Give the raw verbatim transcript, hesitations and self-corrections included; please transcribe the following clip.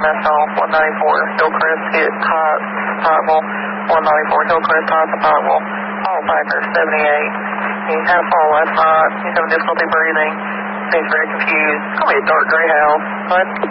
S off, one ninety-four Hillcrest hit Heights, Pikeville, one ninety-four Hillcrest Heights, Pikeville, all Packer, seventy-eight. He had a fall last night. He's having difficulty breathing. He's very confused. It's going to be a dark gray house. What?